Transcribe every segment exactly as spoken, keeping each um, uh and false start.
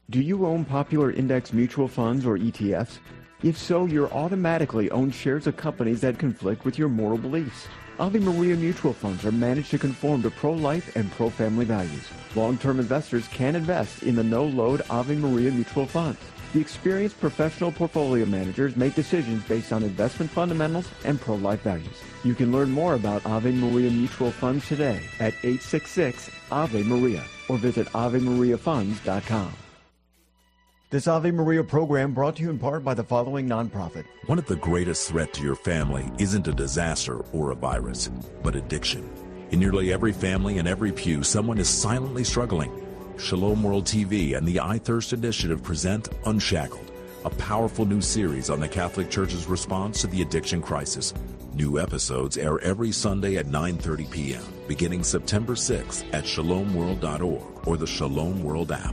Do you own popular index mutual funds or E T Fs? If so, you're automatically own shares of companies that conflict with your moral beliefs. Ave Maria mutual funds are managed to conform to pro-life and pro-family values. Long-term investors can invest in the no-load Ave Maria mutual funds. The experienced professional portfolio managers make decisions based on investment fundamentals and pro-life values. You can learn more about Ave Maria mutual funds today at eight six six Ave Maria or visit ave maria funds dot com. This Ave Maria program brought to you in part by the following nonprofit. One of the greatest threats to your family isn't a disaster or a virus, but addiction. In nearly every family and every pew, someone is silently struggling. Shalom World T V and the I Thirst Initiative present Unshackled, a powerful new series on the Catholic Church's response to the addiction crisis. New episodes air every Sunday at nine thirty p.m., beginning September sixth at shalom world dot org or the Shalom World app.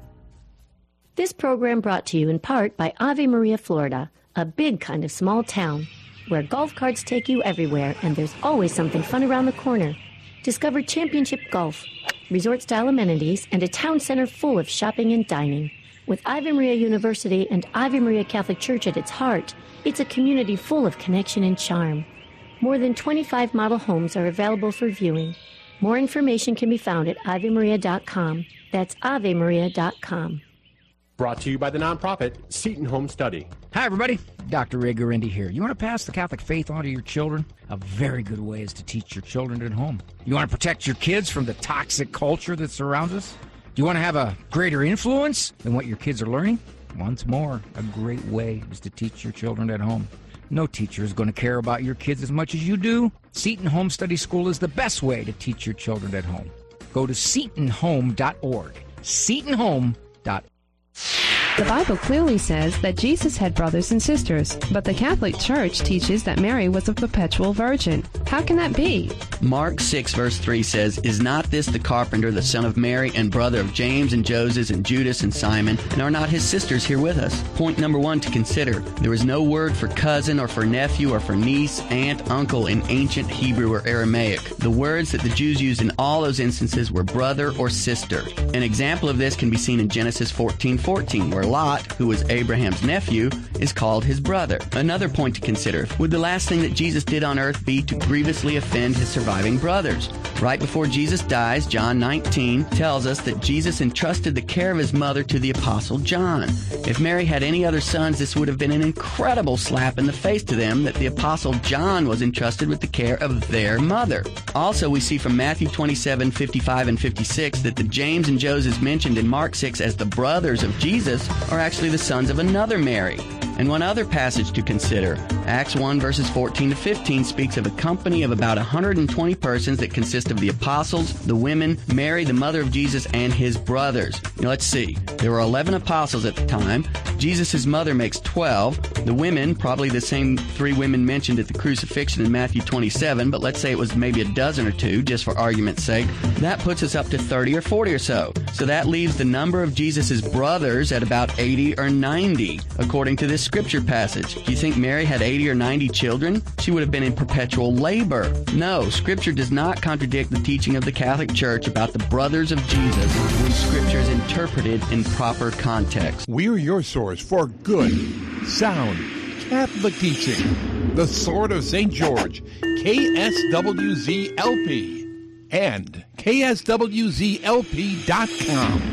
This program brought to you in part by Ave Maria, Florida, a big kind of small town where golf carts take you everywhere and there's always something fun around the corner. Discover championship golf, resort-style amenities, and a town center full of shopping and dining. With Ave Maria University and Ave Maria Catholic Church at its heart, it's a community full of connection and charm. More than twenty-five model homes are available for viewing. More information can be found at ave maria dot com. That's ave maria dot com. Brought to you by the nonprofit Seton Home Study. Hi, everybody. Doctor Ray Guarendi here. You want to pass the Catholic faith on to your children? A very good way is to teach your children at home. You want to protect your kids from the toxic culture that surrounds us? Do you want to have a greater influence than what your kids are learning? Once more, a great way is to teach your children at home. No teacher is going to care about your kids as much as you do. Seton Home Study School is the best way to teach your children at home. Go to seton home dot org. seton home dot org. The Bible clearly says that Jesus had brothers and sisters, but the Catholic Church teaches that Mary was a perpetual virgin. How can that be? Mark six verse three says, "Is not this the carpenter, the son of Mary, and brother of James and Joseph and Judas and Simon, and are not his sisters here with us?" Point number one to consider. There is no word for cousin or for nephew or for niece, aunt, uncle in ancient Hebrew or Aramaic. The words that the Jews used in all those instances were brother or sister. An example of this can be seen in Genesis fourteen fourteen, where Lot, who was Abraham's nephew, is called his brother. Another point to consider, would the last thing that Jesus did on earth be to grievously offend his surviving brothers? Right before Jesus dies, John nineteen tells us that Jesus entrusted the care of his mother to the Apostle John. If Mary had any other sons, this would have been an incredible slap in the face to them that the Apostle John was entrusted with the care of their mother. Also, we see from Matthew twenty-seven, fifty-five, and fifty-six that the James and Joseph mentioned in Mark six as the brothers of Jesus are actually the sons of another Mary. And one other passage to consider, Acts one verses fourteen to fifteen speaks of a company of about one hundred twenty persons that consist of the apostles, the women, Mary, the mother of Jesus, and his brothers. Now let's see. There were eleven apostles at the time. Jesus' mother makes twelve. The women, probably the same three women mentioned at the crucifixion in Matthew twenty-seven, but let's say it was maybe a dozen or two, just for argument's sake. That puts us up to thirty or forty or so. So that leaves the number of Jesus' brothers at about eighty or ninety, according to this scripture passage. Do you think Mary had eighty or ninety children? She would have been in perpetual labor. No, Scripture does not contradict the teaching of the Catholic Church about the brothers of Jesus when Scripture is interpreted in proper context. We're your source for good, sound, Catholic teaching. The Sword of Saint George, K S W Z L P, and K S W Z L P dot com.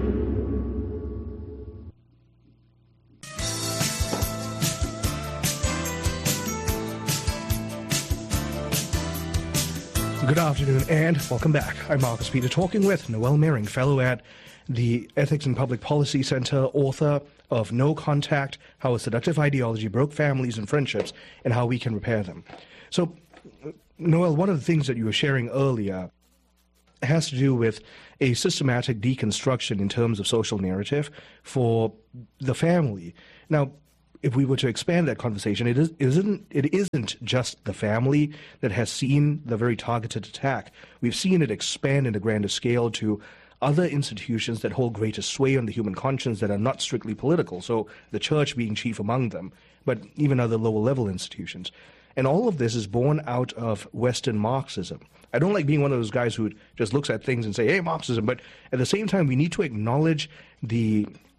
Good afternoon and welcome back. I'm Marcus Peter, talking with Noel Mehring, fellow at the Ethics and Public Policy Center, author of No Contact, How a Seductive Ideology Broke Families and Friendships and How We Can Repair Them. So, Noel, one of the things that you were sharing earlier has to do with a systematic deconstruction in terms of social narrative for the family. Now, if we were to expand that conversation, it, is, it, isn't, it isn't just the family that has seen the very targeted attack. We've seen it expand in a grander scale to other institutions that hold greater sway on the human conscience that are not strictly political, so the church being chief among them, but even other lower-level institutions. And all of this is born out of Western Marxism. I don't like being one of those guys who just looks at things and say, hey, Marxism, but at the same time, we need to acknowledge the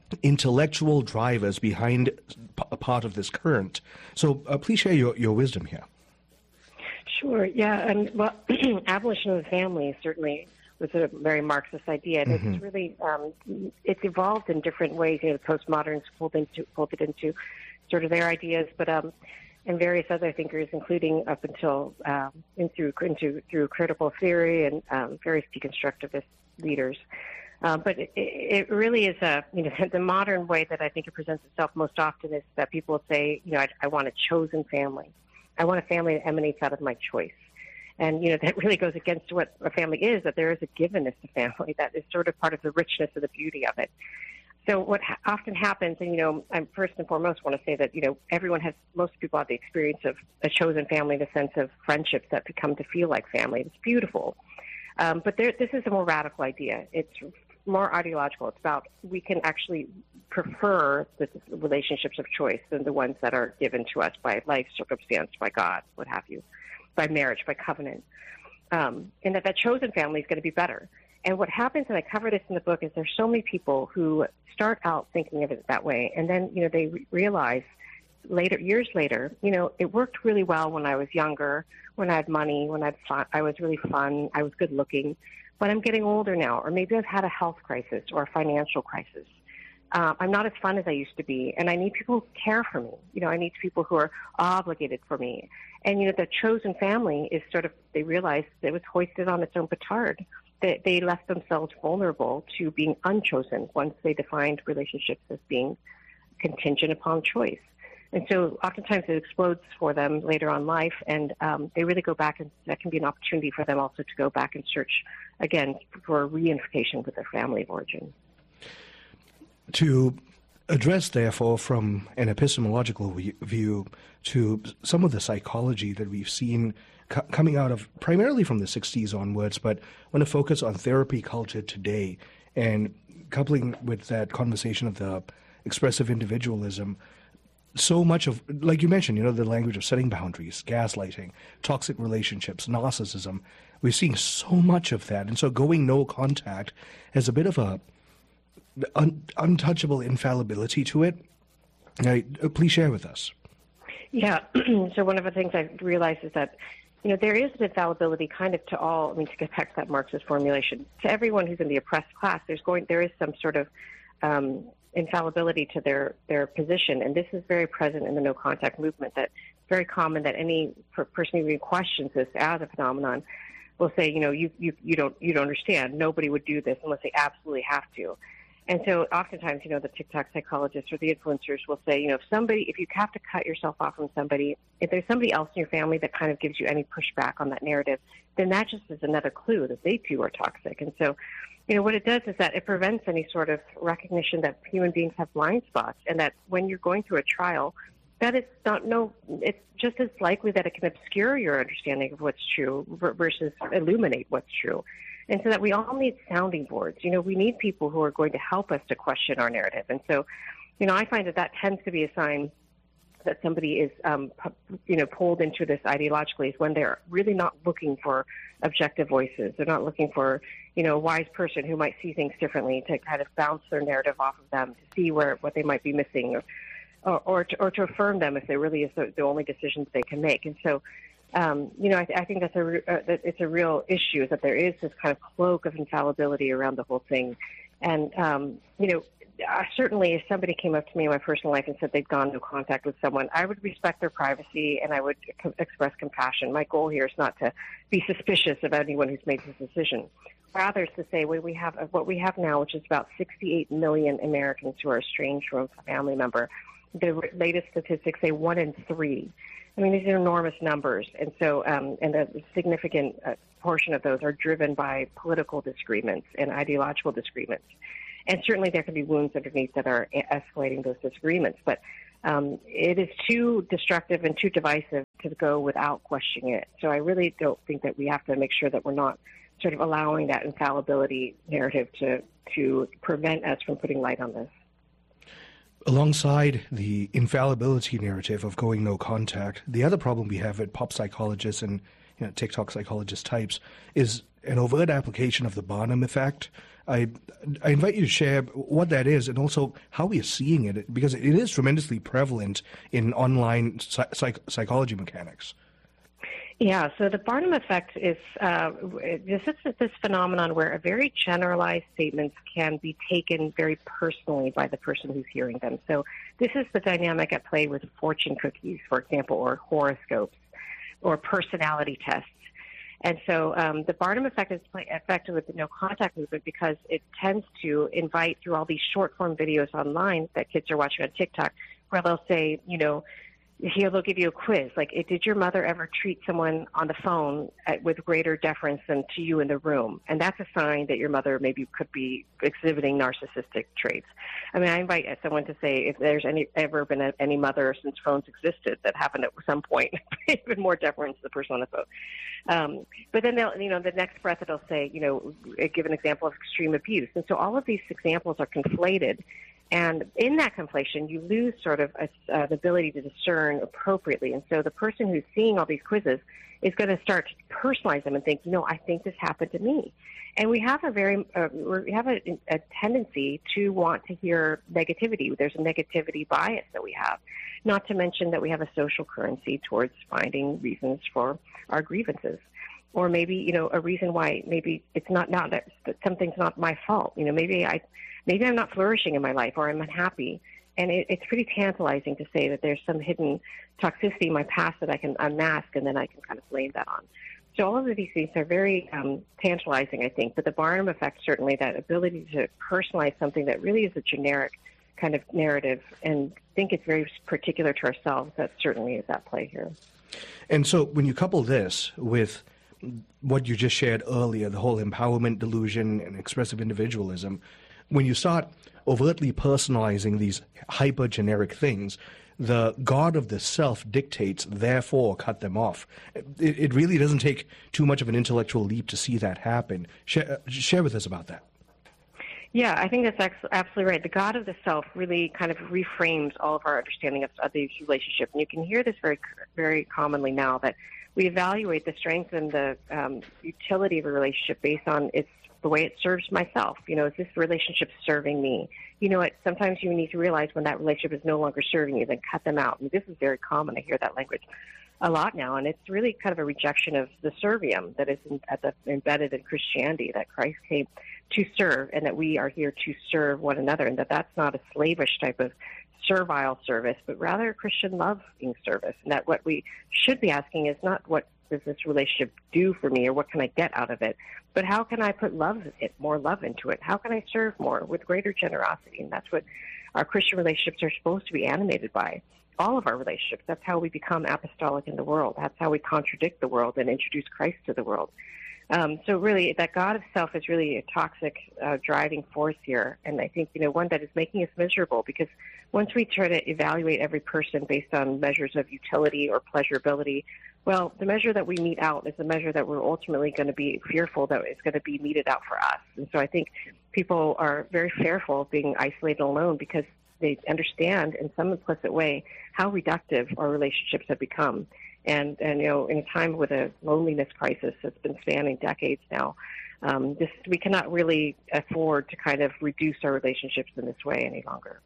intellectual drivers behind a part of this current. So uh, please share your, your wisdom here. Sure, yeah. And well, abolition of the family certainly was a very Marxist idea, and mm-hmm. it's really um, it's evolved in different ways. You know, the postmoderns pulled into pulled it into sort of their ideas, but um, and various other thinkers, including up until um, in through into through critical theory and um, various deconstructivist leaders. Uh, but it, it really is a you know the modern way that I think it presents itself most often is that people say, you know, I, I want a chosen family. I want a family that emanates out of my choice. And, you know, that really goes against what a family is, that there is a givenness to family that is sort of part of the richness of the beauty of it. So what ha- often happens, and, you know, I first and foremost want to say that, you know, everyone has, most people have the experience of a chosen family, the sense of friendships that become to feel like family. It's beautiful. Um, but there, this is a more radical idea. It's more ideological. It's about we can actually prefer the relationships of choice than the ones that are given to us by life, circumstance, by God, what have you, by marriage, by covenant. Um, and that that chosen family is going to be better. And what happens, and I cover this in the book, is there's so many people who start out thinking of it that way, and then, you know, they re- realize later, years later, you know, it worked really well when I was younger, when I had money, when I had fun, I was really fun, I was good looking. But I'm getting older now, or maybe I've had a health crisis or a financial crisis. Uh, I'm not as fun as I used to be, and I need people who care for me. You know, I need people who are obligated for me. And, you know, the chosen family is sort of, they realized it was hoisted on its own petard. They, they left themselves vulnerable to being unchosen once they defined relationships as being contingent upon choice. And so oftentimes it explodes for them later on in life, and um, they really go back, and that can be an opportunity for them also to go back and search, again, for reunification with their family of origin. To address, therefore, from an epistemological view to some of the psychology that we've seen co- coming out of primarily from the sixties onwards, but I want to focus on therapy culture today and coupling with that conversation of the expressive individualism. So much of, like you mentioned, you know, the language of setting boundaries, gaslighting, toxic relationships, narcissism, we're seeing so much of that. And so going no contact has a bit of a un- untouchable infallibility to it. Now, please share with us. Yeah. So one of the things I realized is that, you know, there is an infallibility kind of to all, I mean, to get back to that Marxist formulation, to everyone who's in the oppressed class, there's going, there is some sort of, um, infallibility to their, their position. And this is very present in the no-contact movement, that it's very common that any per- person who even questions this as a phenomenon will say, you know, you, you, you don't, you don't understand. Nobody would do this unless they absolutely have to. And so oftentimes, you know, the TikTok psychologists or the influencers will say, you know, if somebody, if you have to cut yourself off from somebody, if there's somebody else in your family that kind of gives you any pushback on that narrative, then that just is another clue that they too are toxic. And so, you know, what it does is that it prevents any sort of recognition that human beings have blind spots, and that when you're going through a trial, that it's not no, it's just as likely that it can obscure your understanding of what's true versus illuminate what's true. And so that we all need sounding boards. You know, we need people who are going to help us to question our narrative. And so, you know, I find that that tends to be a sign that somebody is, um, you know, pulled into this ideologically, is when they're really not looking for objective voices. They're not looking for, you know, a wise person who might see things differently to kind of bounce their narrative off of them, to see where what they might be missing, or or, or, to, or to affirm them if there really is the, the only decisions they can make. And so, um, you know, I, I think that's a uh, that it's a real issue, is that there is this kind of cloak of infallibility around the whole thing. And um, you know, Uh, certainly, if somebody came up to me in my personal life and said they'd gone no contact with someone, I would respect their privacy and I would co- express compassion. My goal here is not to be suspicious of anyone who's made this decision. Rather, it's to say, well, we have what we have now, which is about sixty-eight million Americans who are estranged from a family member. The latest statistics say one in three. I mean, these are enormous numbers, and so um, and a significant uh, portion of those are driven by political disagreements and ideological disagreements. And certainly there can be wounds underneath that are escalating those disagreements. But um, it is too destructive and too divisive to go without questioning it. So I really don't think that we have to make sure that we're not sort of allowing that infallibility narrative to, to prevent us from putting light on this. Alongside the infallibility narrative of going no contact, the other problem we have at pop psychologists and, you know, TikTok psychologist types is an overt application of the Barnum effect. I, I invite you to share what that is and also how we are seeing it, because it is tremendously prevalent in online psych- psychology mechanics. Yeah, so the Barnum effect is uh, this is this phenomenon where a very generalized statements can be taken very personally by the person who's hearing them. So this is the dynamic at play with fortune cookies, for example, or horoscopes, or personality tests. And so um, the Barnum effect is affected with the no-contact movement because it tends to invite through all these short-form videos online that kids are watching on TikTok, where they'll say, you know, here they'll give you a quiz, like, did your mother ever treat someone on the phone at, with greater deference than to you in the room? And that's a sign that your mother maybe could be exhibiting narcissistic traits. I mean, I invite someone to say if there's any ever been a, any mother since phones existed that happened at some point, even more deference to the person on the phone. Um, but then they'll, you know, the next breath it'll say, you know, give an example of extreme abuse. And so all of these examples are conflated. And in that conflation, you lose sort of a, uh, the ability to discern appropriately. And so the person who's seeing all these quizzes is going to start to personalize them and think, you know, I think this happened to me. And we have a very, uh, we have a, a tendency to want to hear negativity. There's a negativity bias that we have, not to mention that we have a social currency towards finding reasons for our grievances. Or maybe, you know, a reason why maybe it's not, not that something's not my fault. You know, maybe I, maybe I'm not flourishing in my life or I'm unhappy. And it, it's pretty tantalizing to say that there's some hidden toxicity in my past that I can unmask and then I can kind of blame that on. So all of these things are very um, tantalizing, I think. But the Barnum effect, certainly that ability to personalize something that really is a generic kind of narrative and think it's very particular to ourselves, that certainly is at play here. And so when you couple this with what you just shared earlier, the whole empowerment delusion and expressive individualism, when you start overtly personalizing these hyper-generic things, the God of the self dictates, therefore cut them off. It, it really doesn't take too much of an intellectual leap to see that happen. Share, share with us about that. Yeah, I think that's absolutely right. The God of the self really kind of reframes all of our understanding of, of these relationships. And you can hear this very, very commonly now, that we evaluate the strength and the um, utility of a relationship based on its the way it serves myself. You know, is this relationship serving me? You know what, sometimes you need to realize when that relationship is no longer serving you, then cut them out. And this is very common. I hear that language a lot now, and it's really kind of a rejection of the servium that is in, at the, embedded in Christianity, that Christ came to serve and that we are here to serve one another, and that that's not a slavish type of servile service, but rather a Christian loving service. And that what we should be asking is not what does this relationship do for me or what can I get out of it, but how can I put love, it more love into it? How can I serve more with greater generosity? And that's what our Christian relationships are supposed to be animated by. All of our relationships. That's how we become apostolic in the world. That's how we contradict the world and introduce Christ to the world. Um, so really, that God of self is really a toxic uh, driving force here. And I think, you know, one that is making us miserable, because once we try to evaluate every person based on measures of utility or pleasurability, well, the measure that we mete out is the measure that we're ultimately going to be fearful that is going to be meted out for us. And so I think people are very fearful of being isolated alone because they understand in some implicit way how reductive our relationships have become. And, and you know, in a time with a loneliness crisis that's been spanning decades now, um, this, we cannot really afford to kind of reduce our relationships in this way any longer.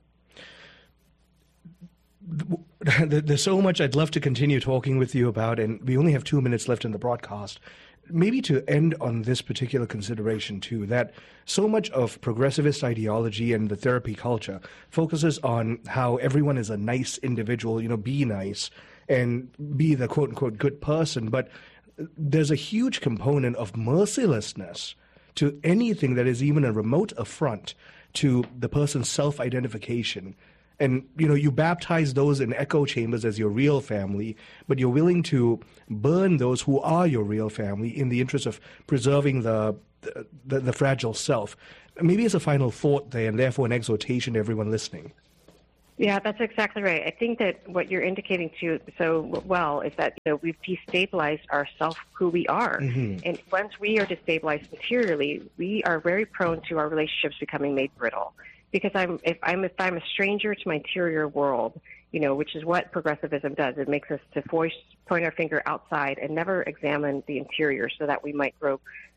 There's so much I'd love to continue talking with you about, and we only have two minutes left in the broadcast. Maybe to end on this particular consideration, too, that so much of progressivist ideology and the therapy culture focuses on how everyone is a nice individual, you know, be nice and be the quote-unquote good person. But there's a huge component of mercilessness to anything that is even a remote affront to the person's self-identification. And, you know, you baptize those in echo chambers as your real family, but you're willing to burn those who are your real family in the interest of preserving the the, the, the fragile self. Maybe as a final thought there, and therefore an exhortation to everyone listening. Yeah, that's exactly right. I think that what you're indicating to so well is that, you know, we've destabilized ourselves, who we are. Mm-hmm. And once we are destabilized materially, we are very prone to our relationships becoming made brittle. Because I'm if I'm if I'm a stranger to my interior world, you know, which is what progressivism does. It makes us to voice, point our finger outside and never examine the interior, so that we might grow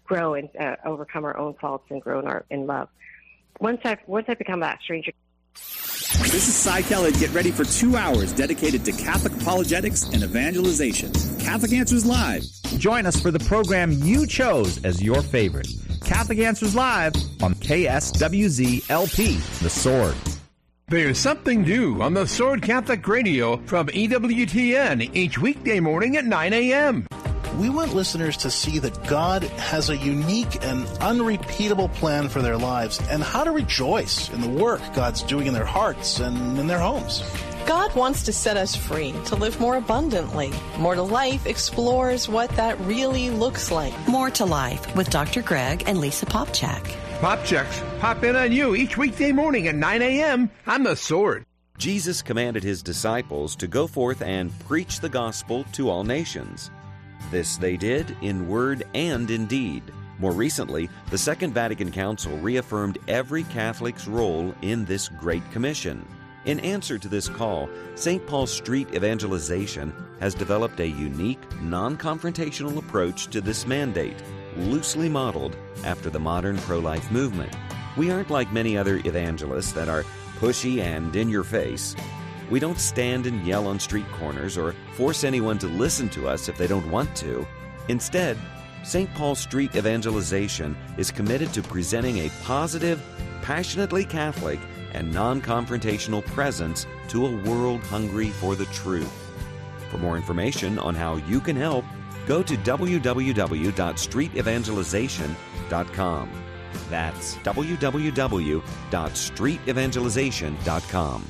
grow and uh, overcome our own faults and grow in, our, in love. Once I've, once I've become that stranger. This is Cy Kellett. Get ready for two hours dedicated to Catholic apologetics and evangelization. Catholic Answers Live. Join us for the program you chose as your favorite. Catholic Answers Live on K S W Z L P, The Sword. There's something new on The Sword Catholic Radio from E W T N each weekday morning at nine a.m. We want listeners to see that God has a unique and unrepeatable plan for their lives and how to rejoice in the work God's doing in their hearts and in their homes. God wants to set us free to live more abundantly. More to Life explores what that really looks like. More to Life with Doctor Greg and Lisa Popchak. Popchaks pop in on you each weekday morning at nine a.m. on The Sword. Jesus commanded his disciples to go forth and preach the gospel to all nations. This they did in word and in deed. More recently, the Second Vatican Council reaffirmed every Catholic's role in this Great Commission. In answer to this call, Saint Paul Street Evangelization has developed a unique, non-confrontational approach to this mandate, loosely modeled after the modern pro-life movement. We aren't like many other evangelists that are pushy and in your face. We don't stand and yell on street corners or force anyone to listen to us if they don't want to. Instead, Saint Paul Street Evangelization is committed to presenting a positive, passionately Catholic, and non-confrontational presence to a world hungry for the truth. For more information on how you can help, go to w w w dot street evangelization dot com. That's w w w dot street evangelization dot com.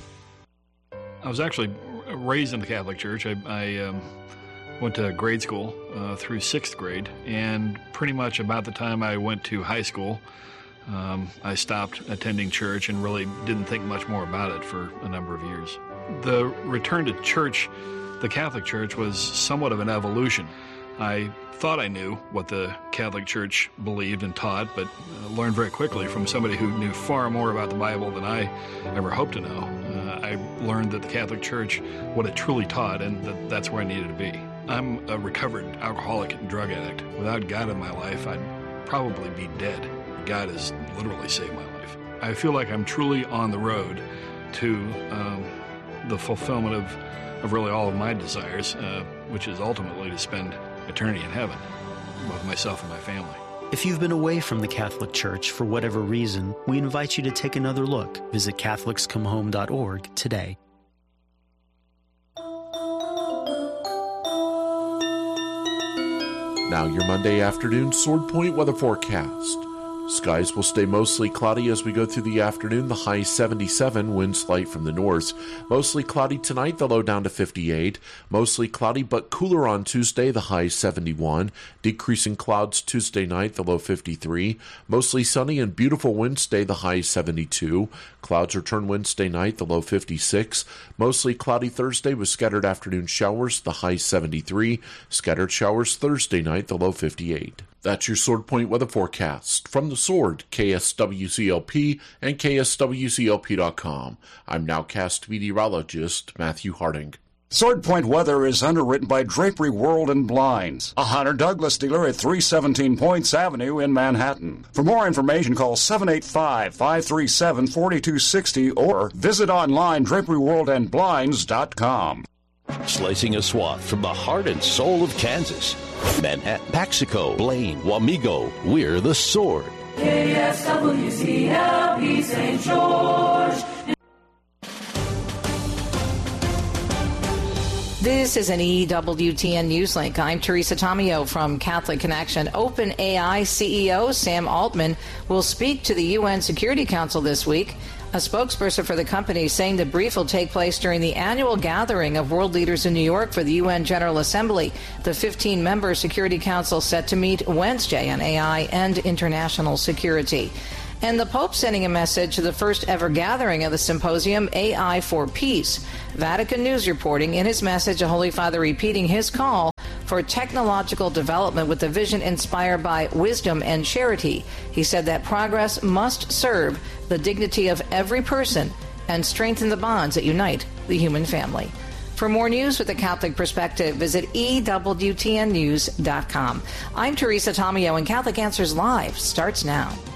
I was actually raised in the Catholic Church. I, I um, went to grade school uh, through sixth grade, and pretty much about the time I went to high school, um, I stopped attending church and really didn't think much more about it for a number of years. The return to church, the Catholic Church, was somewhat of an evolution. I thought I knew what the Catholic Church believed and taught, but uh, learned very quickly from somebody who knew far more about the Bible than I ever hoped to know. Uh, I learned that the Catholic Church, what it truly taught, and that that's where I needed to be. I'm a recovered alcoholic and drug addict. Without God in my life, I'd probably be dead. God has literally saved my life. I feel like I'm truly on the road to um, the fulfillment of, of really all of my desires, uh, which is ultimately to spend eternity in heaven with myself and my family. If you've been away from the Catholic Church for whatever reason, we invite you to take another look. Visit Catholics Come Home dot org today. Now your Monday afternoon Sword Point weather forecast. Skies will stay mostly cloudy as we go through the afternoon, the high seventy-seven, winds light from the north. Mostly cloudy tonight, the low down to fifty-eight. Mostly cloudy but cooler on Tuesday, the high seventy-one. Decreasing clouds Tuesday night, the low fifty-three. Mostly sunny and beautiful Wednesday, the high seventy-two. Clouds return Wednesday night, the low fifty-six. Mostly cloudy Thursday with scattered afternoon showers, the high seventy-three. Scattered showers Thursday night, the low fifty-eight. That's your Sword Point weather forecast. From the Sword, K S W Z L P and K S W Z L P dot com. I'm nowcast meteorologist Matthew Harding. Sword Point weather is underwritten by Drapery World and Blinds, a Hunter Douglas dealer at three seventeen Points Avenue in Manhattan. For more information, call seven eight five, five three seven, four two six zero or visit online drapery world and blinds dot com. Slicing a swath from the heart and soul of Kansas. Manhattan, Paxico, Blaine, Wamego, we're the Sword. K S W Z L P Saint George. This is an E W T N Newslink. I'm Teresa Tomeo from Catholic Connection. OpenAI C E O Sam Altman will speak to the U N Security Council this week. A spokesperson for the company saying the brief will take place during the annual gathering of world leaders in New York for the U N General Assembly. The fifteen-member Security Council set to meet Wednesday on A I and international security. And the Pope sending a message to the first ever gathering of the symposium, A I for Peace. Vatican News reporting in his message, the Holy Father repeating his call for technological development with a vision inspired by wisdom and charity. He said that progress must serve the dignity of every person and strengthen the bonds that unite the human family. For more news with a Catholic perspective, visit E W T N news dot com. I'm Teresa Tomeo, and Catholic Answers Live starts now.